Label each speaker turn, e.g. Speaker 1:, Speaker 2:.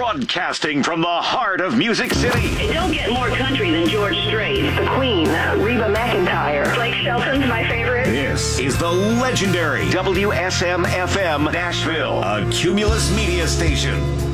Speaker 1: Broadcasting from the heart of Music City.
Speaker 2: It don't get more country than George Strait.
Speaker 3: The Queen, Reba McEntire.
Speaker 2: Blake Shelton's my favorite.
Speaker 1: This is the legendary WSM-FM Nashville, a Cumulus media station.